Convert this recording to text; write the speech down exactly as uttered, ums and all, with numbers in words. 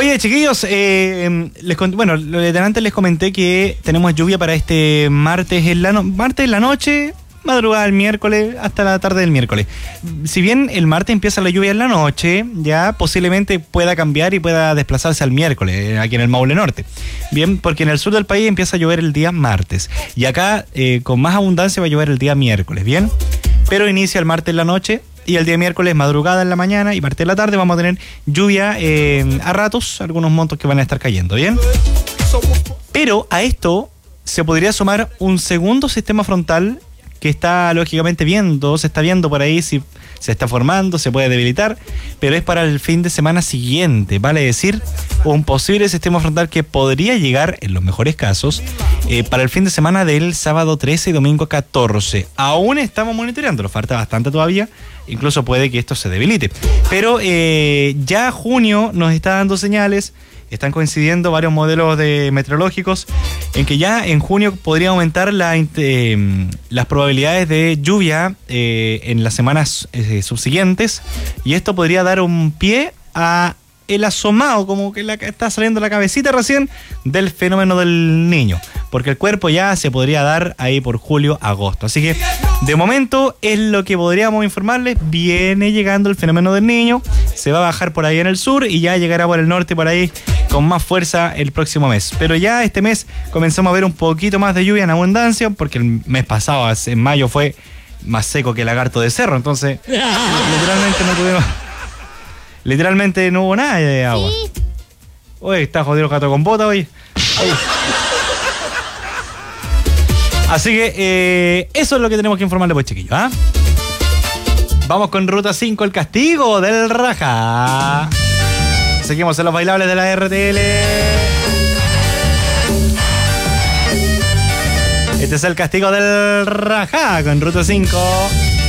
Oye, chiquillos, eh, les cont- bueno, lo de antes les comenté que tenemos lluvia para este martes en la, no- martes en la noche, madrugada del miércoles, hasta la tarde del miércoles. Si bien el martes empieza la lluvia en la noche, ya posiblemente pueda cambiar y pueda desplazarse al miércoles, aquí en el Maule Norte. Bien, porque en el sur del país empieza a llover el día martes. Y acá, eh, con más abundancia, va a llover el día miércoles, ¿bien? Pero inicia el martes en la noche y el día miércoles madrugada en la mañana y parte de la tarde vamos a tener lluvia eh, a ratos, algunos montos que van a estar cayendo, ¿bien? Pero a esto se podría sumar un segundo sistema frontal que está lógicamente viendo, se está viendo por ahí si se está formando, se puede debilitar, pero es para el fin de semana siguiente, vale decir, un posible sistema frontal que podría llegar, en los mejores casos, eh, para el fin de semana del sábado trece y domingo catorce. Aún estamos monitoreándolo, falta bastante todavía, incluso puede que esto se debilite. Pero eh, ya junio nos está dando señales. Están coincidiendo varios modelos de meteorológicos en que ya en junio podría aumentar la, eh, las probabilidades de lluvia eh, en las semanas eh, subsiguientes, y esto podría dar un pie a el asomado, como que la, está saliendo la cabecita recién del fenómeno del niño, porque el cuerpo ya se podría dar ahí por julio, agosto. Así que de momento es lo que podríamos informarles. Viene llegando el fenómeno del niño, se va a bajar por ahí en el sur y ya llegará por el norte por ahí con más fuerza el próximo mes. Pero ya este mes comenzamos a ver un poquito más de lluvia en abundancia, porque el mes pasado, en mayo, fue más seco que el lagarto de cerro, entonces literalmente no tuvimos... Literalmente no hubo nada de agua. Sí. Oye, está jodido el gato con bota hoy. Así que eh, eso es lo que tenemos que informarle, pues, chiquillos. ¿Ah? Vamos con Ruta cinco, el castigo del Raja. Seguimos en los bailables de la R T L. Este es el castigo del Raja con Ruta cinco.